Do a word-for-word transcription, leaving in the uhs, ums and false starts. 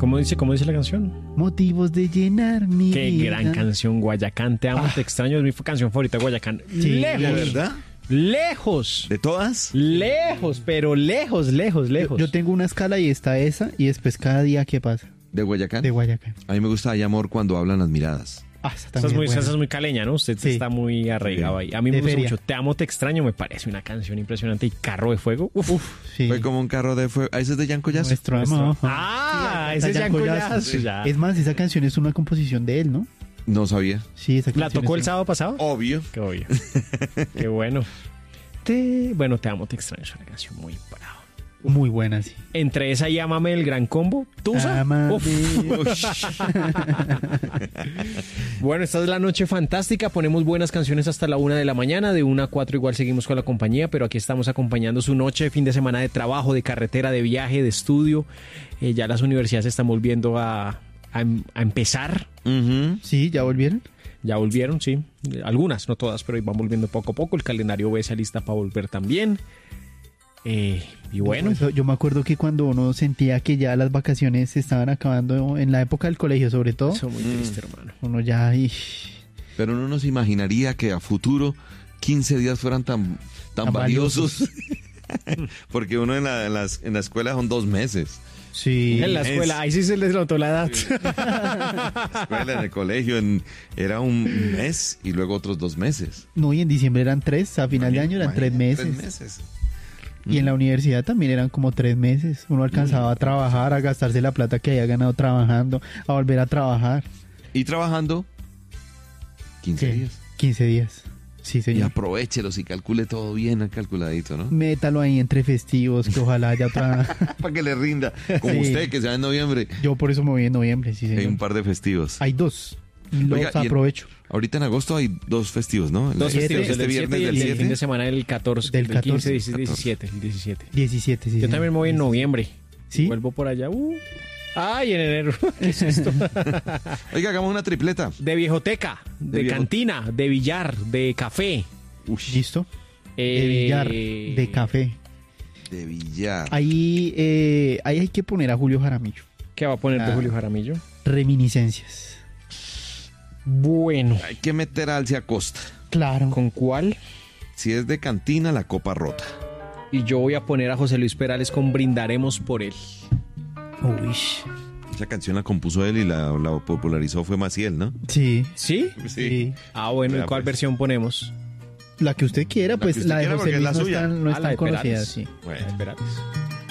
¿Cómo dice, cómo dice la canción? Motivos de llenar mi Qué vida. gran canción, Guayacán. Te amo, Ah. te extraño. Es mi canción favorita, Guayacán. Sí, lejos. ¿De verdad? Lejos. ¿De todas? Lejos, pero lejos, lejos, lejos. Yo tengo una escala y está esa, y después cada día que pasa. ¿De Guayacán? De Guayacán. A mí me gusta Hay amor cuando hablan las miradas. Ah, esa Esa también es, muy, es buena. esa es muy caleña, ¿no? Usted Sí. está muy arraigado ahí. A mí me De gusta feria. mucho. Te amo, te extraño. Me parece una canción impresionante. Y Carro de Fuego. Uf. Uf, sí. Fue como un carro de fuego. ¿Ah, ese es de Jan Collazo? Nuestro amor. Ah, Sí, ese es Jan Jan Collazo. Collazo. Ya. Es más, esa canción es una composición de él, ¿no? No sabía. Sí, esa ¿La canción tocó es el una- sábado pasado? Obvio. Qué obvio. Qué bueno. Te... Bueno, te amo, te extraño. Es una canción muy brava. Muy buena, sí. Entre esa y Ámame, el gran combo. Tusa. Ámame. Uf. Bueno, esta es la noche fantástica. Ponemos buenas canciones hasta la una de la mañana. De una a cuatro igual seguimos con la compañía, pero aquí estamos acompañando su noche, fin de semana de trabajo, de carretera, de viaje, de estudio. Eh, ya las universidades están volviendo a, a, a empezar. Ujú. Sí, ¿ya volvieron? Ya volvieron, sí. Algunas, no todas, pero van volviendo poco a poco. El calendario B se alista para volver también. Eh, y bueno, Eso, yo me acuerdo que cuando uno sentía que ya las vacaciones se estaban acabando, en la época del colegio sobre todo, eso es muy triste, hermano. uno ya... ay, Pero uno no se imaginaría que a futuro quince días fueran tan, tan, Tan valiosos. Porque uno en la, en, las, en la escuela son dos meses. sí. En la Es- escuela, ahí sí se les notó la edad. La escuela, en el colegio, en, era un mes y luego otros dos meses. No, y en diciembre eran tres, a final de año eran tres Imagínate, meses. Tres meses. Y en la universidad también eran como tres meses. Uno alcanzaba a trabajar, a gastarse la plata que había ganado trabajando, a volver a trabajar. Y trabajando quince ¿Qué? días. quince días. Sí, Y señor. aprovéchelos y calcule todo bien calculadito, ¿no? Métalo ahí entre festivos, que ojalá haya otra... Para que le rinda. Como Sí. usted, que sea en noviembre. Yo por eso me voy en noviembre, sí, Hay señor. un par de festivos. Hay dos. Y los Oiga, y en- aprovecho. Ahorita en agosto hay dos festivos, ¿no? Dos Siete, festivos, el este del viernes siete y del el del fin de siete. semana del catorce, Del del quince, catorce. dieciséis, diecisiete, el diecisiete. diecisiete, sí. Yo señor. también me voy en noviembre. ¿Sí? Vuelvo por allá. Uh. Ay, en enero. ¿Qué es esto? Oiga, hagamos una tripleta. De viejoteca, de, De viejo- cantina, de billar, de café. Uy, ¿Listo? Eh, De billar, de café. de billar. Ahí, eh, ahí hay que poner a Julio Jaramillo. ¿Qué va a poner de Ah. Julio Jaramillo? Reminiscencias. Bueno, Hay que meter a Alcia Costa. Claro. ¿con cuál? Si es de cantina, la copa rota. Y yo voy a poner a José Luis Perales con Brindaremos por él. Uy. Esa canción la compuso él y la, la popularizó fue Maciel, ¿no? Sí. ¿Sí? Sí. Ah, bueno, ¿y Vea, cuál pues. versión ponemos? La que usted quiera, La pues que usted la de quiera, José porque es Luis la no suya. están, no Ah, están la de conocidas, Perales. sí. Bueno. Perales.